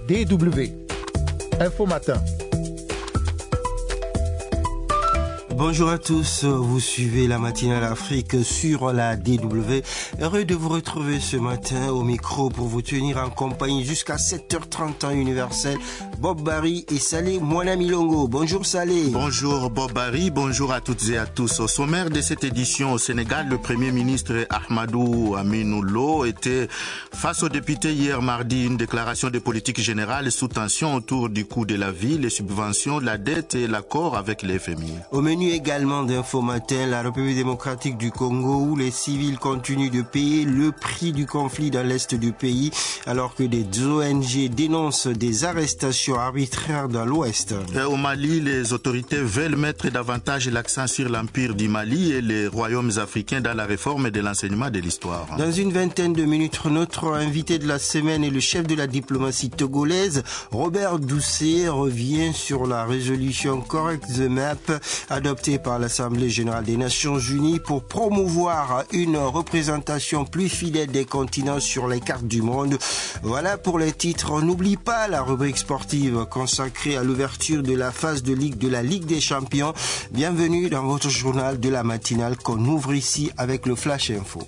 DW. Info Matin. Bonjour à tous, vous suivez la matinale Afrique sur la DW. Heureux de vous retrouver ce matin au micro pour vous tenir en compagnie jusqu'à 7h30 temps universel. Bob Barry et Saleh Mouana-Milongo. Bonjour Saleh. Bonjour Bob Barry, bonjour à toutes et à tous. Au sommaire de cette édition au Sénégal, le Premier ministre Ahmadou Aminou Lo était face aux députés hier mardi, une déclaration de politique générale sous tension autour du coût de la vie, les subventions, la dette et l'accord avec les FMI. Au menu également d'Info Matin, la République démocratique du Congo où les civils continuent de payer le prix du conflit dans l'est du pays alors que des ONG dénoncent des arrestations arbitraires dans l'ouest. Au Mali, les autorités veulent mettre davantage l'accent sur l'Empire du Mali et les royaumes africains dans la réforme de l'enseignement de l'histoire. Dans une vingtaine de minutes, notre invité de la semaine est le chef de la diplomatie togolaise. Robert Doucet revient sur la résolution Correct the Map adoptée par l'Assemblée générale des Nations unies pour promouvoir une représentation plus fidèle des continents sur les cartes du monde. Voilà pour les titres. On n'oublie pas la rubrique sportive consacrée à l'ouverture de la phase de Ligue de la Ligue des Champions. Bienvenue dans votre journal de la matinale qu'on ouvre ici avec le Flash Info.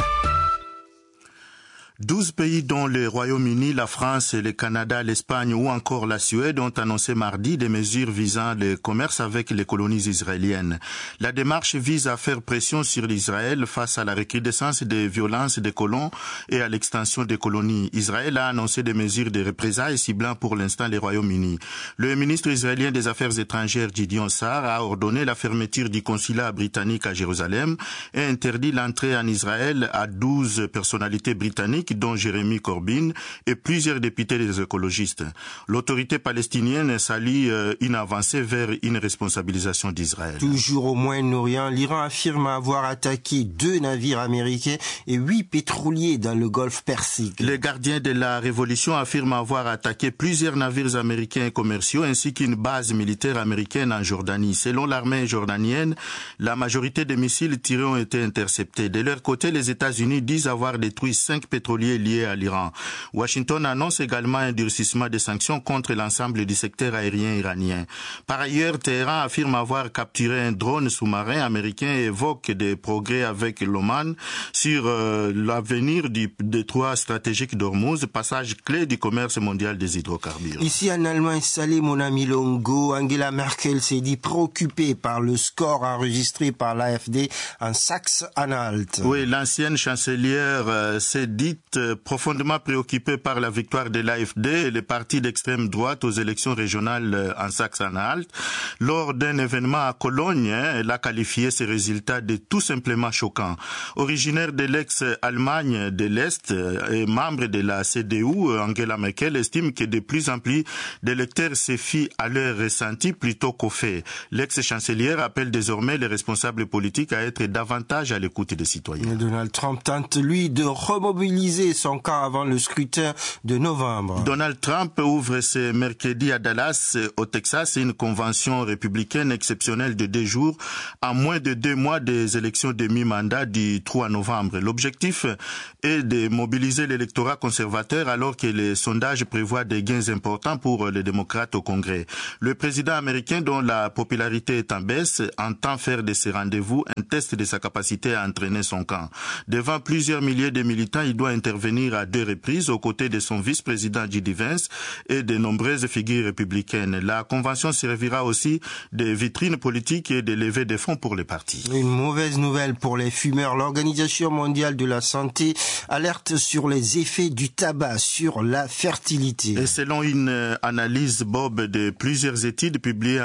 12 pays dont le Royaume-Uni, la France, le Canada, l'Espagne ou encore la Suède ont annoncé mardi des mesures visant le commerce avec les colonies israéliennes. La démarche vise à faire pression sur Israël face à la recrudescence des violences des colons et à l'extension des colonies. Israël a annoncé des mesures de représailles ciblant pour l'instant le Royaume-Uni. Le ministre israélien des Affaires étrangères Gideon Sa'ar a ordonné la fermeture du consulat britannique à Jérusalem et interdit l'entrée en Israël à 12 personnalités britanniques dont Jérémy Corbyn et plusieurs députés des écologistes. L'autorité palestinienne salue une avancée vers une responsabilisation d'Israël. Toujours au Moyen-Orient, l'Iran affirme avoir attaqué 2 navires américains et 8 pétroliers dans le golfe Persique. Les gardiens de la révolution affirment avoir attaqué plusieurs navires américains commerciaux ainsi qu'une base militaire américaine en Jordanie. Selon l'armée jordanienne, la majorité des missiles tirés ont été interceptés. De leur côté, les États-Unis disent avoir détruit 5 pétroliers liés à l'Iran. Washington annonce également un durcissement des sanctions contre l'ensemble du secteur aérien iranien. Par ailleurs, Téhéran affirme avoir capturé un drone sous-marin américain et évoque des progrès avec l'Oman sur l'avenir du détroit stratégique d'Ormuz, passage clé du commerce mondial des hydrocarbures. Ici en Allemagne, Saleh Mouana-Milongo, Angela Merkel s'est dit préoccupée par le score enregistré par l'AfD en Saxe-Anhalt. Oui, l'ancienne chancelière s'est dite profondément préoccupée par la victoire de l'AfD et les partis d'extrême droite aux élections régionales en Saxe-Anhalt. Lors d'un événement à Cologne, elle a qualifié ces résultats de tout simplement choquants. Originaire de l'ex-Allemagne de l'Est et membre de la CDU, Angela Merkel estime que de plus en plus d'électeurs se fient à leur ressenti plutôt qu'aux faits. L'ex-chancelière appelle désormais les responsables politiques à être davantage à l'écoute des citoyens. Donald Trump tente, lui, de remobiliser son camp avant le scrutin de novembre. Donald Trump ouvre ce mercredi à Dallas, au Texas, une convention républicaine exceptionnelle de 2 jours, à moins de 2 mois des élections de mi-mandat du 3 novembre. L'objectif est de mobiliser l'électorat conservateur alors que les sondages prévoient des gains importants pour les démocrates au Congrès. Le président américain, dont la popularité est en baisse, entend faire de ces rendez-vous un test de sa capacité à entraîner son camp. Devant plusieurs milliers de militants, il doit intervenir à 2 reprises aux côtés de son vice-président J.D. Vance et de nombreuses figures républicaines. La convention servira aussi de vitrine politique et de levée de fonds pour les partis. Une mauvaise nouvelle pour les fumeurs. L'Organisation mondiale de la santé alerte sur les effets du tabac sur la fertilité. Et selon une analyse, Bob, de plusieurs études publiées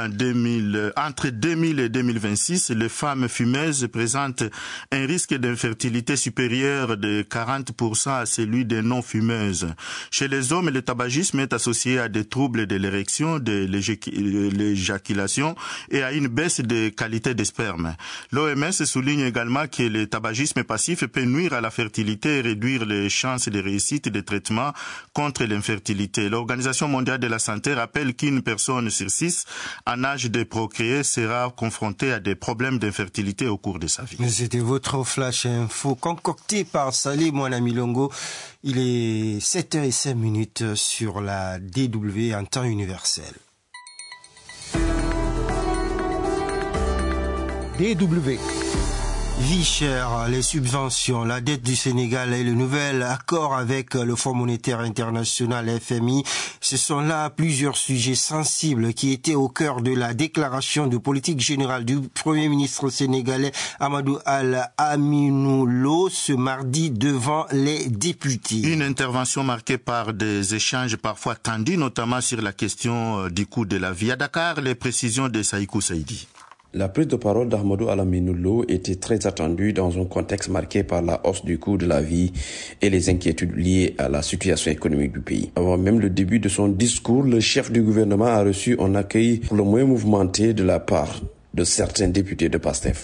entre 2000 et 2026, les femmes fumeuses présentent un risque d'infertilité supérieur de 40% à celui des non-fumeuses. Chez les hommes, le tabagisme est associé à des troubles de l'érection, de l'éjaculation et à une baisse de qualité des spermes. L'OMS souligne également que le tabagisme passif peut nuire à la fertilité et réduire les chances de réussite des traitements contre l'infertilité. L'Organisation mondiale de la santé rappelle qu'une personne sur 6 en âge de procréer sera confrontée à des problèmes d'infertilité au cours de sa vie. C'était votre flash info concocté par Saleh Mouana-Milongo. Congo. Il est 7h05 sur la DW en temps universel. DW. Vie chère, les subventions, la dette du Sénégal et le nouvel accord avec le Fonds monétaire international FMI, ce sont là plusieurs sujets sensibles qui étaient au cœur de la déclaration de politique générale du Premier ministre sénégalais Amadou Al-Aminou Lo ce mardi devant les députés. Une intervention marquée par des échanges parfois tendus, notamment sur la question du coût de la vie. À Dakar, les précisions de Saïkou Saïdi. La prise de parole d'Ahmadou Al-Aminou Lo était très attendue dans un contexte marqué par la hausse du coût de la vie et les inquiétudes liées à la situation économique du pays. Avant même le début de son discours, le chef du gouvernement a reçu un accueil pour le moins mouvementé de la part de certains députés de PASTEF.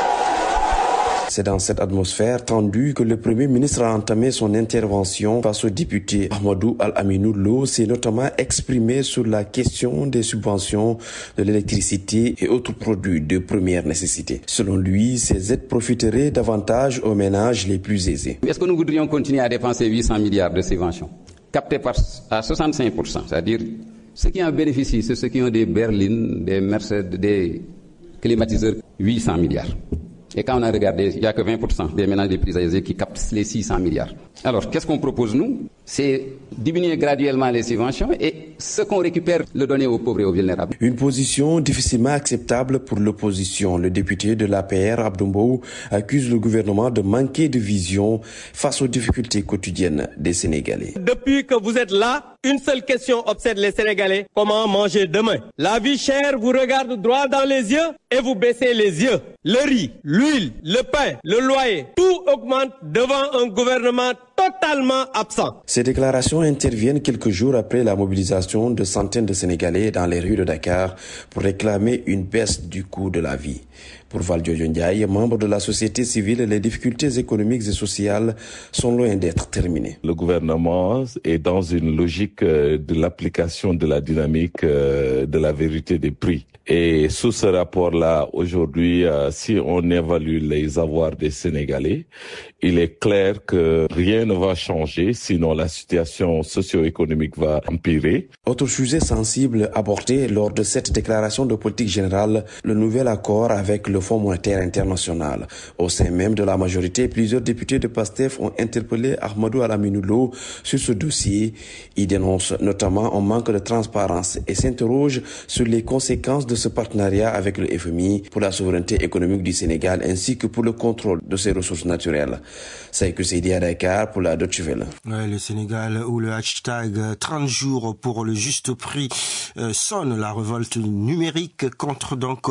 C'est dans cette atmosphère tendue que le Premier ministre a entamé son intervention face au député. Ahmadou Al-Aminou Lo s'est notamment exprimé sur la question des subventions de l'électricité et autres produits de première nécessité. Selon lui, ces aides profiteraient davantage aux ménages les plus aisés. Est-ce que nous voudrions continuer à dépenser 800 milliards de subventions, captées à 65%, c'est-à-dire ceux qui en bénéficient, c'est ceux qui ont des berlines, des Mercedes, des climatiseurs, 800 milliards. Et quand on a regardé, il n'y a que 20% des ménages les plus aisés qui captent les 600 milliards. Alors, qu'est-ce qu'on propose, nous? C'est diminuer graduellement les subventions et ce qu'on récupère, le donner aux pauvres et aux vulnérables. Une position difficilement acceptable pour l'opposition. Le député de l'APR, Abdoumbo, accuse le gouvernement de manquer de vision face aux difficultés quotidiennes des Sénégalais. Depuis que vous êtes là, une seule question obsède les Sénégalais. Comment manger demain? La vie chère vous regarde droit dans les yeux et vous baissez les yeux. Le riz, l'huile, le pain, le loyer, tout augmente devant un gouvernement totalement absent. Ces déclarations interviennent quelques jours après la mobilisation de centaines de Sénégalais dans les rues de Dakar pour réclamer une baisse du coût de la vie. Pour Valdiodio Ndiaye, membre de la société civile, les difficultés économiques et sociales sont loin d'être terminées. Le gouvernement est dans une logique de l'application de la dynamique de la vérité des prix. Et sous ce rapport-là, aujourd'hui, si on évalue les avoirs des Sénégalais, il est clair que rien ne va changer, sinon la situation socio-économique va empirer. Autre sujet sensible abordé lors de cette déclaration de politique générale, le nouvel accord avec le Fonds monétaire international. Au sein même de la majorité, plusieurs députés de PASTEF ont interpellé Ahmadou Al-Aminou Lo sur ce dossier. Ils dénoncent notamment un manque de transparence et s'interrogent sur les conséquences de ce partenariat avec le FMI pour la souveraineté économique du Sénégal ainsi que pour le contrôle de ses ressources naturelles. C'est que c'est dit à Dakar pour la Deutsche Welle. Ouais, le Sénégal où le hashtag 30 jours pour le juste prix sonne la révolte numérique contre donc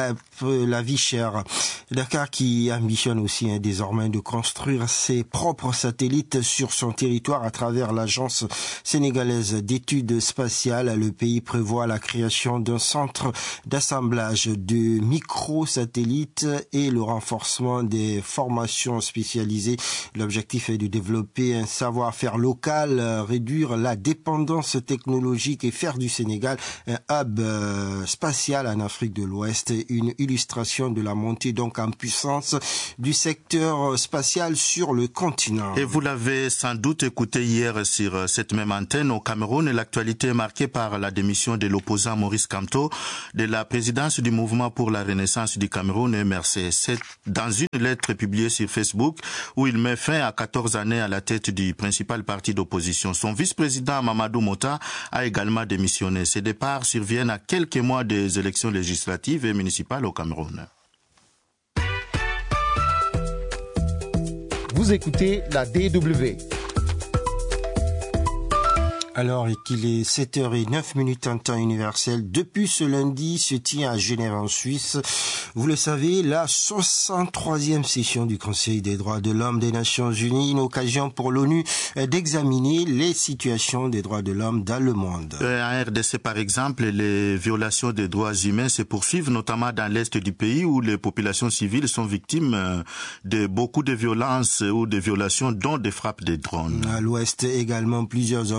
la vie chère. Dakar qui ambitionne aussi désormais de construire ses propres satellites sur son territoire à travers l'agence sénégalaise d'études spatiales. Le pays prévoit la création d'un centre d'assemblage de microsatellites et le renforcement des formations spécialisées. L'objectif est de développer un savoir-faire local, réduire la dépendance technologique et faire du Sénégal un hub spatial en Afrique de l'Ouest. Une illustration de la montée donc en puissance du secteur spatial sur le continent. Et vous l'avez sans doute écouté hier sur cette même antenne au Cameroun. L'actualité est marquée par la démission de l'opposant Maurice Kamto de la présidence du Mouvement pour la Renaissance du Cameroun, MRC. C'est dans une lettre publiée sur Facebook où il met fin à 14 années à la tête du principal parti d'opposition. Son vice-président Mamadou Mota a également démissionné. Ces départs surviennent à quelques mois des élections législatives et municipales au Cameroun. Vous écoutez la DW. Alors qu'il est 7h09 en temps universel, depuis ce lundi se tient à Genève en Suisse, vous le savez, la 63e session du Conseil des droits de l'homme des Nations Unies, une occasion pour l'ONU d'examiner les situations des droits de l'homme dans le monde. En RDC par exemple, les violations des droits humains se poursuivent, notamment dans l'est du pays où les populations civiles sont victimes de beaucoup de violences ou de violations dont des frappes de drones. À l'ouest également, plusieurs organisations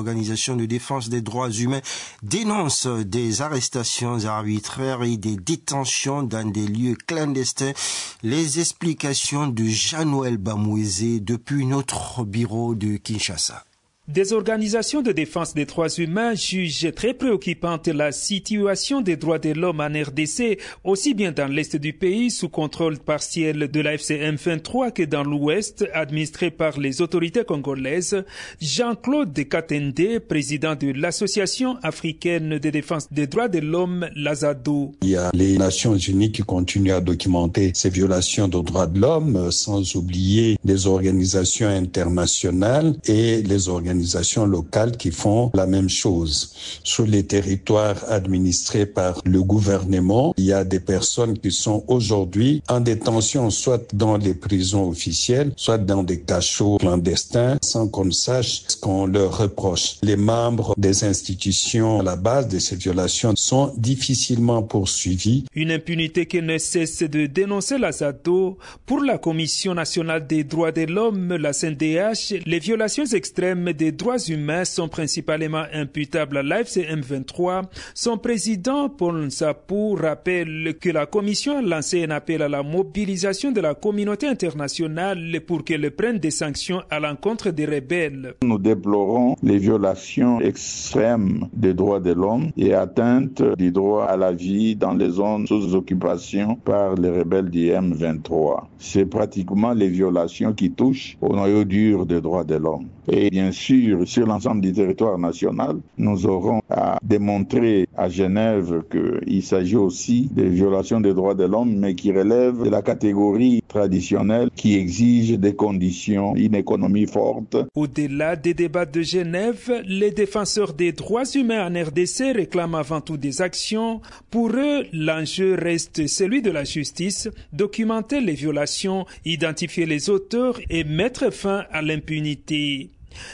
associations de défense des droits humains dénoncent des arrestations arbitraires et des détentions dans des lieux clandestins. Les explications de Jean-Noël Bamouezé depuis notre bureau de Kinshasa. Des organisations de défense des droits humains jugent très préoccupante la situation des droits de l'homme en RDC, aussi bien dans l'est du pays sous contrôle partiel de la FCM23 que dans l'ouest administré par les autorités congolaises. Jean-Claude Katende, président de l'Association africaine de défense des droits de l'homme, l'AZADO. Il y a les Nations Unies qui continuent à documenter ces violations des droits de l'homme, sans oublier les organisations internationales et les organisations locales qui font la même chose. Sur les territoires administrés par le gouvernement, il y a des personnes qui sont aujourd'hui en détention, soit dans les prisons officielles, soit dans des cachots clandestins, sans qu'on sache ce qu'on leur reproche. Les membres des institutions à la base de ces violations sont difficilement poursuivis. Une impunité qui ne cesse de dénoncer la ZADO. Pour la Commission nationale des droits de l'homme, la CNDH, les violations extrêmes des droits humains sont principalement imputables à l'AFCM23. Son président, Paul Nsapou, rappelle que la Commission a lancé un appel à la mobilisation de la communauté internationale pour qu'elle prenne des sanctions à l'encontre des rebelles. Nous déplorons les violations extrêmes des droits de l'homme et atteintes du droit à la vie dans les zones sous occupation par les rebelles du M23. C'est pratiquement les violations qui touchent au noyau dur des droits de l'homme. Et bien sûr, sur l'ensemble du territoire national, nous aurons à démontrer à Genève qu'il s'agit aussi des violations des droits de l'homme, mais qui relèvent de la catégorie traditionnelle qui exige des conditions, une économie forte. Au-delà des débats de Genève, les défenseurs des droits humains en RDC réclament avant tout des actions. Pour eux, l'enjeu reste celui de la justice, documenter les violations, identifier les auteurs et mettre fin à l'impunité.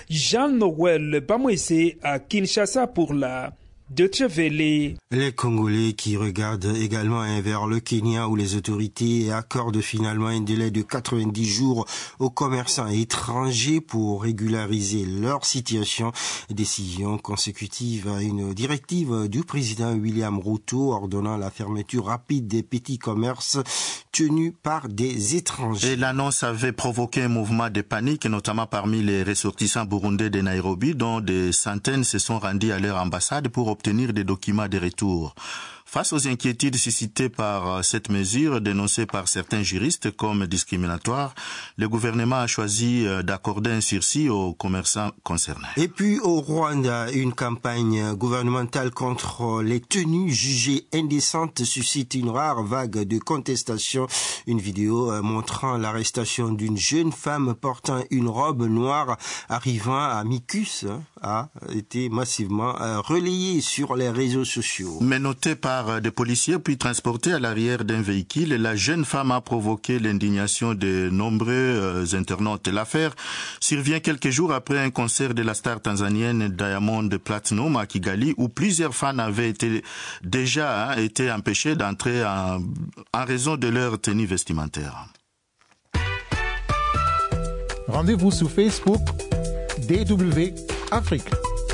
Jean-Noël Bamouezé à Kinshasa pour la Deutsche Welle. Les Congolais qui regardent également vers le Kenya où les autorités accordent finalement un délai de 90 jours aux commerçants étrangers pour régulariser leur situation. Décision consécutive à une directive du président William Ruto ordonnant la fermeture rapide des petits commerces tenus par des étrangers. Et l'annonce avait provoqué un mouvement de panique, notamment parmi les ressortissants burundais de Nairobi, dont des centaines se sont rendus à leur ambassade pour obtenir des documents de retour. Face aux inquiétudes suscitées par cette mesure, dénoncée par certains juristes comme discriminatoire, le gouvernement a choisi d'accorder un sursis aux commerçants concernés. Et puis au Rwanda, une campagne gouvernementale contre les tenues jugées indécentes suscite une rare vague de contestation. Une vidéo montrant l'arrestation d'une jeune femme portant une robe noire arrivant à Mikus a été massivement relayée sur les réseaux sociaux. Mais notée par des policiers puis transportée à l'arrière d'un véhicule, la jeune femme a provoqué l'indignation de nombreux internautes. L'affaire survient quelques jours après un concert de la star tanzanienne Diamond Platnumz à Kigali où plusieurs fans avaient déjà été empêchés d'entrer en raison de leur tenue vestimentaire. Rendez-vous sur Facebook DW Afrique.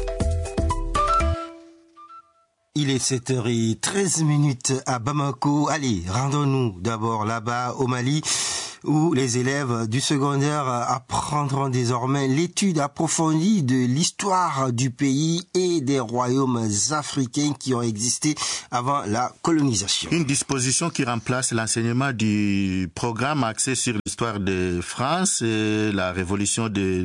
Il est 7h13 à Bamako. Allez, rendons-nous d'abord là-bas au Mali, où les élèves du secondaire apprendront désormais l'étude approfondie de l'histoire du pays et des royaumes africains qui ont existé avant la colonisation. Une disposition qui remplace l'enseignement du programme axé sur l'histoire de France et la révolution de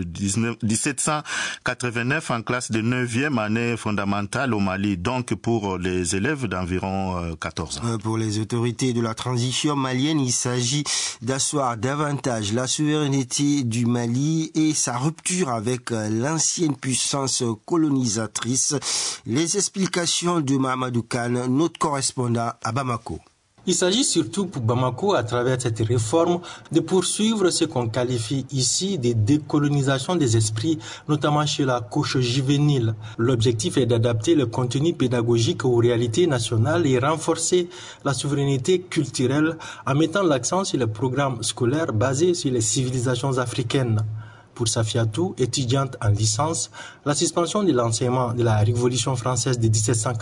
1789 en classe de 9e année fondamentale au Mali, donc pour les élèves d'environ 14 ans. Pour les autorités de la transition malienne, il s'agit d'asseoir davantage la souveraineté du Mali et sa rupture avec l'ancienne puissance colonisatrice. Les explications de Mamadou Kane, notre correspondant à Bamako. Il s'agit surtout pour Bamako, à travers cette réforme, de poursuivre ce qu'on qualifie ici de décolonisation des esprits, notamment chez la couche juvénile. L'objectif est d'adapter le contenu pédagogique aux réalités nationales et renforcer la souveraineté culturelle en mettant l'accent sur les programmes scolaires basés sur les civilisations africaines. Pour Safiatou, étudiante en licence, la suspension de l'enseignement de la Révolution française de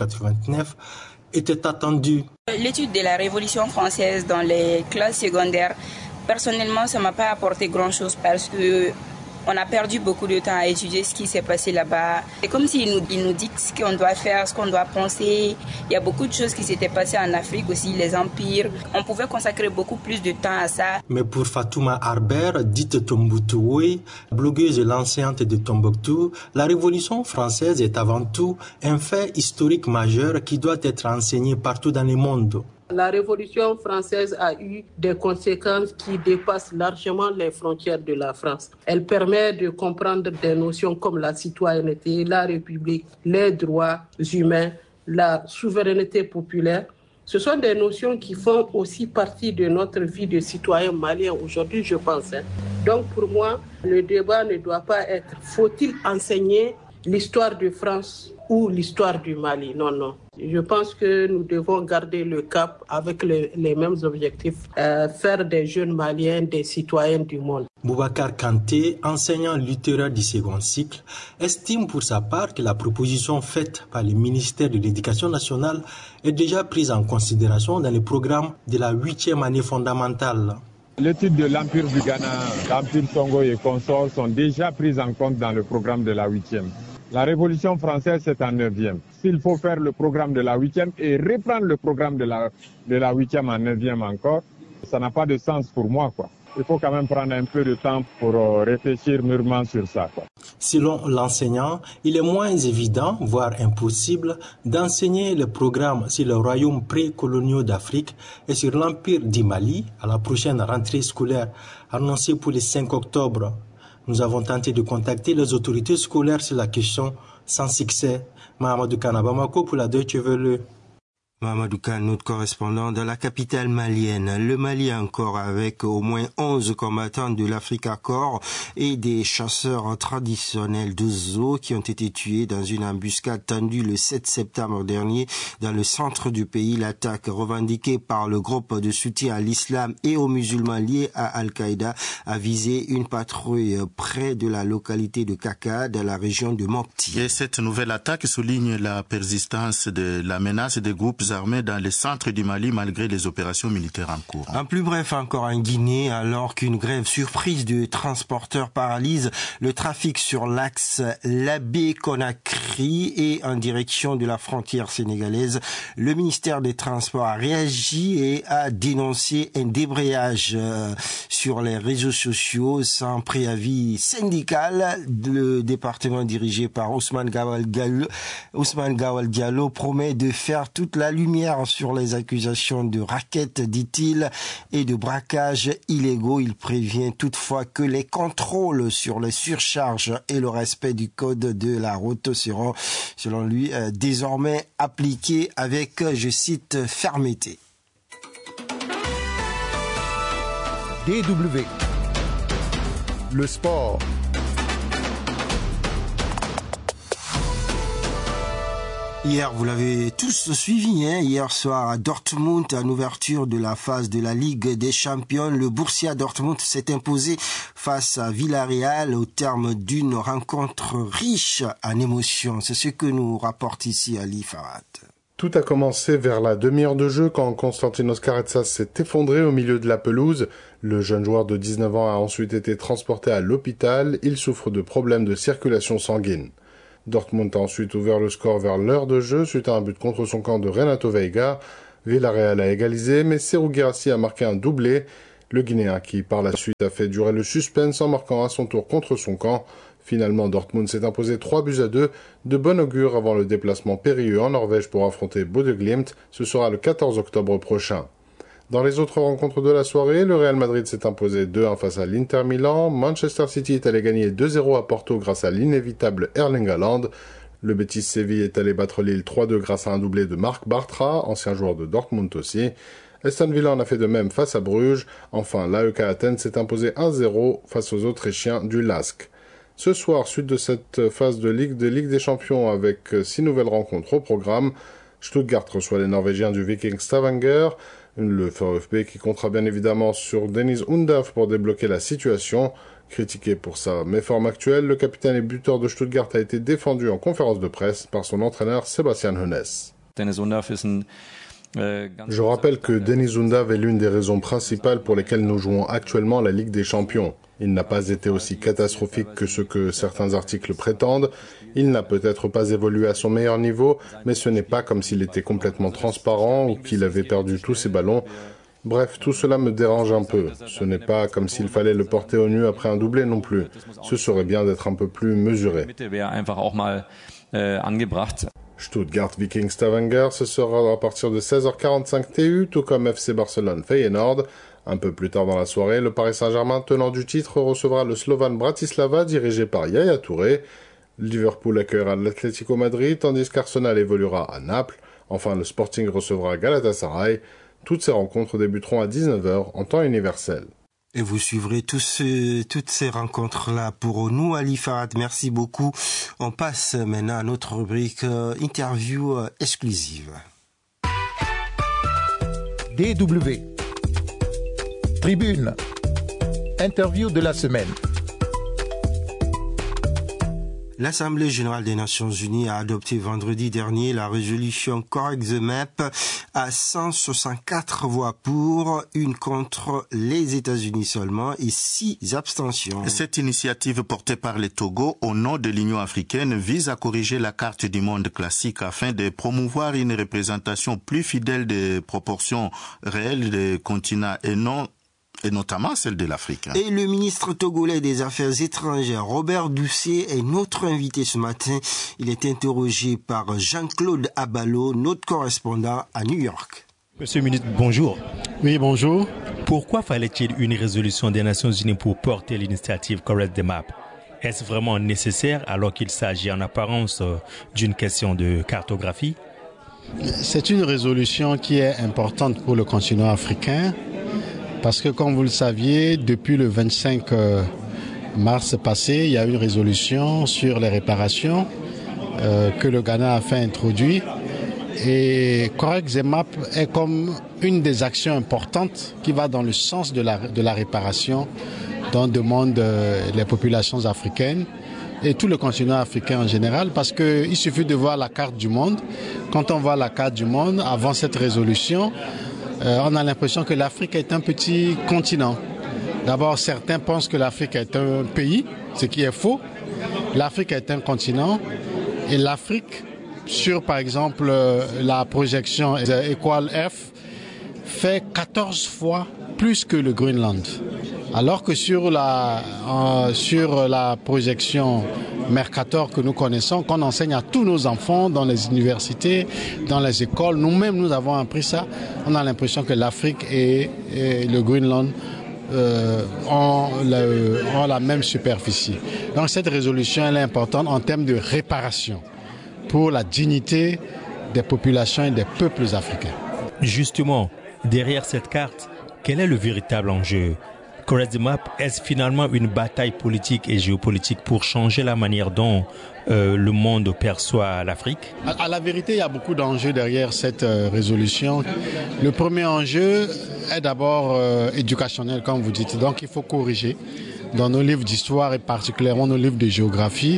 1789 était attendue. L'étude de la Révolution française dans les classes secondaires, personnellement, ça ne m'a pas apporté grand-chose parce que on a perdu beaucoup de temps à étudier ce qui s'est passé là-bas. C'est comme s'il nous dit ce qu'on doit faire, ce qu'on doit penser. Il y a beaucoup de choses qui s'étaient passées en Afrique aussi, les empires. On pouvait consacrer beaucoup plus de temps à ça. Mais pour Fatouma Arber, dite Tombouctou, blogueuse et l'enseignante de Tombouctou, la Révolution française est avant tout un fait historique majeur qui doit être enseigné partout dans le monde. La Révolution française a eu des conséquences qui dépassent largement les frontières de la France. Elle permet de comprendre des notions comme la citoyenneté, la République, les droits humains, la souveraineté populaire. Ce sont des notions qui font aussi partie de notre vie de citoyen malien aujourd'hui, je pense. Donc pour moi, le débat ne doit pas être « faut-il enseigner l'histoire de France ou l'histoire du Mali ?» Non. Je pense que nous devons garder le cap avec les mêmes objectifs, faire des jeunes Maliens des citoyens du monde. Boubacar Kanté, enseignant littéraire du second cycle, estime pour sa part que la proposition faite par le ministère de l'Éducation nationale est déjà prise en considération dans le programme de la 8e année fondamentale. L'étude de l'Empire du Ghana, l'Empire Songo et consorts sont déjà prises en compte dans le programme de la 8e. La Révolution française, c'est en 9e. S'il faut faire le programme de la 8e et reprendre le programme de la 8e en 9e encore, ça n'a pas de sens pour moi, quoi. Il faut quand même prendre un peu de temps pour réfléchir mûrement sur ça, quoi. Selon l'enseignant, il est moins évident, voire impossible, d'enseigner le programme sur le royaume précoloniaux d'Afrique et sur l'Empire du Mali à la prochaine rentrée scolaire annoncée pour le 5 octobre. Nous avons tenté de contacter les autorités scolaires sur la question sans succès. Mahamadou Kane Bamako pour la Deutsche Welle. Mahamadou Kane, notre correspondant dans la capitale malienne. Le Mali encore avec au moins 11 combattants de l'Africa Corps et des chasseurs traditionnels de zoo qui ont été tués dans une embuscade tendue le 7 septembre dernier dans le centre du pays. L'attaque revendiquée par le groupe de soutien à l'islam et aux musulmans liés à Al-Qaïda a visé une patrouille près de la localité de Kaka dans la région de Mopti. Et cette nouvelle attaque souligne la persistance de la menace des groupes armés dans les centres du Mali malgré les opérations militaires en cours. En plus bref, encore en Guinée, alors qu'une grève surprise de transporteurs paralyse le trafic sur l'axe Labé-Conakry et en direction de la frontière sénégalaise, le ministère des Transports a réagi et a dénoncé un débrayage sur les réseaux sociaux sans préavis syndical. Le département dirigé par Ousmane Gawal Diallo promet de faire toute la lumière sur les accusations de racket, dit-il, et de braquage illégaux. Il prévient toutefois que les contrôles sur les surcharges et le respect du code de la route seront, selon lui, désormais appliqués avec, je cite, fermeté. DW. Le sport. Hier, vous l'avez tous suivi, hier soir à Dortmund, en ouverture de la phase de la Ligue des Champions, le Borussia Dortmund s'est imposé face à Villarreal au terme d'une rencontre riche en émotions. C'est ce que nous rapporte ici Ali Farhat. Tout a commencé vers la demi-heure de jeu quand Konstantinos Karetsas s'est effondré au milieu de la pelouse. Le jeune joueur de 19 ans a ensuite été transporté à l'hôpital. Il souffre de problèmes de circulation sanguine. Dortmund a ensuite ouvert le score vers l'heure de jeu suite à un but contre son camp de Renato Veiga. Villarreal a égalisé, mais Serhou Guirassy a marqué un doublé. Le Guinéen qui, par la suite, a fait durer le suspense en marquant à son tour contre son camp. Finalement, Dortmund s'est imposé 3-2, de bon augure avant le déplacement périlleux en Norvège pour affronter Bodø/Glimt. Ce sera le 14 octobre prochain. Dans les autres rencontres de la soirée, le Real Madrid s'est imposé 2-1 face à l'Inter Milan. Manchester City est allé gagner 2-0 à Porto grâce à l'inévitable Erling Haaland. Le Betis Séville est allé battre Lille 3-2 grâce à un doublé de Marc Bartra, ancien joueur de Dortmund aussi. Aston Villa en a fait de même face à Bruges. Enfin, l'AEK Athènes s'est imposé 1-0 face aux Autrichiens du LASK. Ce soir, suite de cette phase de Ligue des Champions avec 6 nouvelles rencontres au programme, Stuttgart reçoit les Norvégiens du Viking Stavanger. Le VfB qui comptera bien évidemment sur Dennis Undav pour débloquer la situation. Critiqué pour sa méforme actuelle, le capitaine et buteur de Stuttgart a été défendu en conférence de presse par son entraîneur Sebastian Hoeneß. Je rappelle que Deniz Undav est l'une des raisons principales pour lesquelles nous jouons actuellement la Ligue des Champions. Il n'a pas été aussi catastrophique que ce que certains articles prétendent. Il n'a peut-être pas évolué à son meilleur niveau, mais ce n'est pas comme s'il était complètement transparent ou qu'il avait perdu tous ses ballons. Bref, tout cela me dérange un peu. Ce n'est pas comme s'il fallait le porter au nu après un doublé non plus. Ce serait bien d'être un peu plus mesuré. Stuttgart Viking Stavanger, ce sera à partir de 16h45 TU, tout comme FC Barcelone Feyenoord. Un peu plus tard dans la soirée, le Paris Saint-Germain, tenant du titre, recevra le Slovan Bratislava, dirigé par Yaya Touré. Liverpool accueillera l'Atlético Madrid, tandis qu'Arsenal évoluera à Naples. Enfin, le Sporting recevra Galatasaray. Toutes ces rencontres débuteront à 19h en temps universel. Et vous suivrez toutes ces rencontres-là pour nous, Ali Farad. Merci beaucoup. On passe maintenant à notre rubrique interview exclusive. DW. Tribune. Interview de la semaine. L'Assemblée générale des Nations unies a adopté vendredi dernier la résolution Correct the Map à 164 voix pour, 1 contre les États-Unis seulement et 6 abstentions. Cette initiative portée par le Togo au nom de l'Union africaine vise à corriger la carte du monde classique afin de promouvoir une représentation plus fidèle des proportions réelles des continents et notamment celle de l'Afrique. Et le ministre togolais des Affaires étrangères, Robert Doucet, est notre invité ce matin. Il est interrogé par Jean-Claude Abalo, notre correspondant à New York. Monsieur le ministre, bonjour. Oui, bonjour. Pourquoi fallait-il une résolution des Nations Unies pour porter l'initiative Correct the Map? Est-ce vraiment nécessaire alors qu'il s'agit en apparence d'une question de cartographie? C'est une résolution qui est importante pour le continent africain. Parce que, comme vous le saviez, depuis le 25 mars passé, il y a eu une résolution sur les réparations que le Ghana a fait introduire. Et Correct the Map est comme une des actions importantes qui va dans le sens de la réparation dont demandent les populations africaines et tout le continent africain en général. Parce qu'il suffit de voir la carte du monde. Quand on voit la carte du monde, avant cette résolution, on a l'impression que l'Afrique est un petit continent. D'abord, certains pensent que l'Afrique est un pays, ce qui est faux. L'Afrique est un continent et l'Afrique, sur par exemple la projection Equal F, fait 14 fois plus que le Groenland. Alors que sur la projection Mercator que nous connaissons, qu'on enseigne à tous nos enfants dans les universités, dans les écoles, nous-mêmes nous avons appris ça, on a l'impression que l'Afrique et le Groenland ont la même superficie. Donc cette résolution elle est importante en termes de réparation pour la dignité des populations et des peuples africains. Justement, derrière cette carte, quel est le véritable enjeu? Correct the Map, est-ce finalement une bataille politique et géopolitique pour changer la manière dont le monde perçoit l'Afrique? À la vérité, il y a beaucoup d'enjeux derrière cette résolution. Le premier enjeu est d'abord éducationnel, comme vous dites. Donc il faut corriger dans nos livres d'histoire et particulièrement nos livres de géographie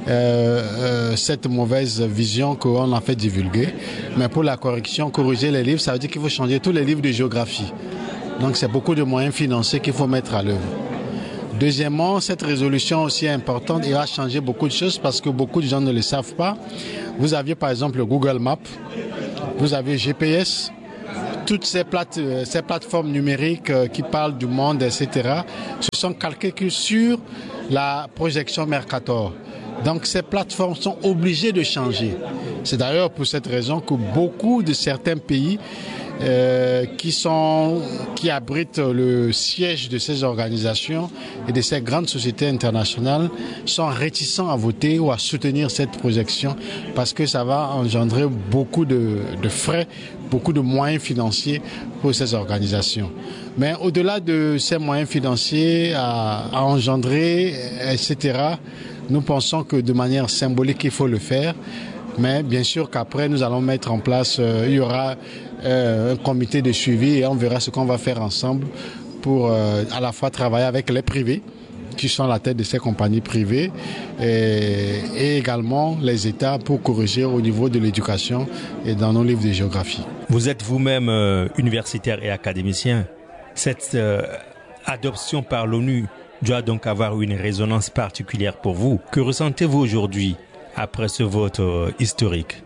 cette mauvaise vision qu'on a fait divulguer. Mais pour la corriger les livres, ça veut dire qu'il faut changer tous les livres de géographie. Donc c'est beaucoup de moyens financiers qu'il faut mettre à l'œuvre. Deuxièmement, cette résolution aussi est importante et va changer beaucoup de choses parce que beaucoup de gens ne le savent pas. Vous aviez par exemple le Google Maps, vous avez GPS, toutes ces plateformes numériques qui parlent du monde, etc., se sont calquées que sur la projection Mercator. Donc ces plateformes sont obligées de changer. C'est d'ailleurs pour cette raison que beaucoup de certains pays qui abritent le siège de ces organisations et de ces grandes sociétés internationales sont réticents à voter ou à soutenir cette projection parce que ça va engendrer beaucoup de frais, beaucoup de moyens financiers pour ces organisations. Mais au-delà de ces moyens financiers à engendrer, etc., nous pensons que de manière symbolique, il faut le faire. Mais bien sûr qu'après, nous allons mettre en place, il y aura un comité de suivi et on verra ce qu'on va faire ensemble pour à la fois travailler avec les privés qui sont à la tête de ces compagnies privées et également les États pour corriger au niveau de l'éducation et dans nos livres de géographie. Vous êtes vous-même universitaire et académicien. Cette adoption par l'ONU doit donc avoir une résonance particulière pour vous. Que ressentez-vous aujourd'hui après ce vote historique?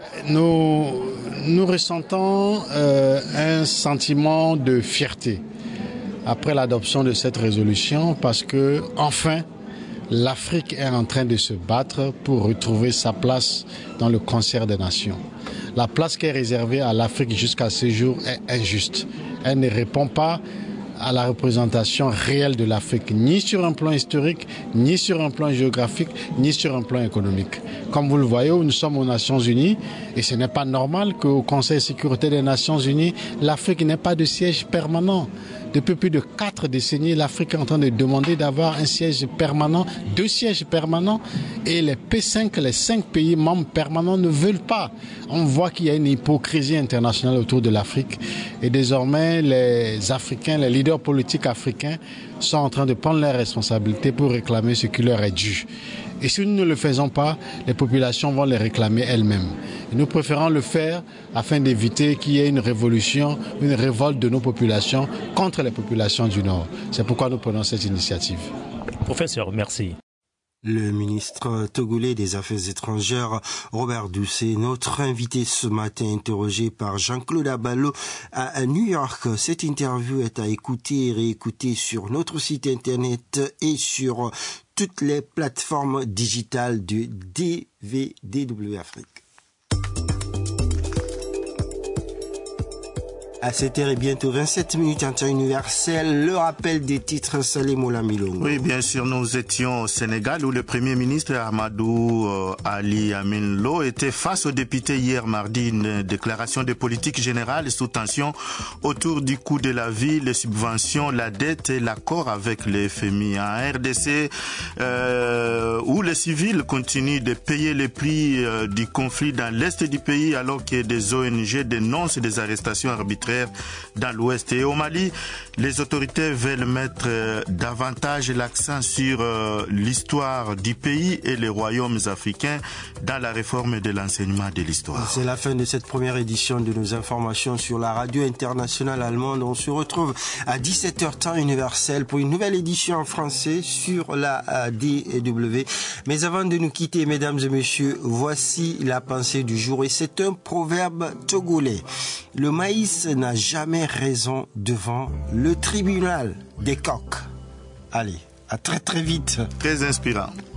Nous ressentons un sentiment de fierté après l'adoption de cette résolution parce que, enfin, l'Afrique est en train de se battre pour retrouver sa place dans le concert des nations. La place qui est réservée à l'Afrique jusqu'à ce jour est injuste. Elle ne répond pas à la représentation réelle de l'Afrique, ni sur un plan historique, ni sur un plan géographique, ni sur un plan économique. Comme vous le voyez, nous sommes aux Nations Unies et ce n'est pas normal qu'au Conseil de sécurité des Nations Unies, l'Afrique n'ait pas de siège permanent. Depuis plus de 4 décennies, l'Afrique est en train de demander d'avoir un siège permanent, 2 sièges permanents, et les P5, les 5 pays membres permanents ne veulent pas. On voit qu'il y a une hypocrisie internationale autour de l'Afrique, et désormais les Africains, les leaders politiques africains sont en train de prendre leurs responsabilités pour réclamer ce qui leur est dû. Et si nous ne le faisons pas, les populations vont les réclamer elles-mêmes. Et nous préférons le faire afin d'éviter qu'il y ait une révolution, une révolte de nos populations contre les populations du Nord. C'est pourquoi nous prenons cette initiative. Professeur, merci. Le ministre togolais des Affaires étrangères, Robert Doucet, notre invité ce matin, interrogé par Jean-Claude Abalo à New York. Cette interview est à écouter et réécouter sur notre site internet et sur toutes les plateformes digitales de DVDW Afrique. À 7h et bientôt 27 minutes en temps universel, le rappel des titres Salé Moula Milongo. Oui, bien sûr, nous étions au Sénégal où le Premier ministre Ahmadou Ali Amin Lo était face aux députés hier mardi. Une déclaration de politique générale sous tension autour du coût de la vie, les subventions, la dette et l'accord avec le FMI. En RDC, où les civils continuent de payer les prix du conflit dans l'est du pays alors que des ONG dénoncent des arrestations arbitraires dans l'ouest. Et au Mali, les autorités veulent mettre davantage l'accent sur l'histoire du pays et les royaumes africains dans la réforme de l'enseignement de l'histoire. C'est la fin de cette première édition de nos informations sur la radio internationale allemande. On se retrouve à 17h temps universel pour une nouvelle édition en français sur la DW. Mais avant de nous quitter, mesdames et messieurs, voici la pensée du jour et c'est un proverbe togolais. Le maïs n'a jamais raison devant le tribunal des coqs. Allez, à très très vite. Très inspirant.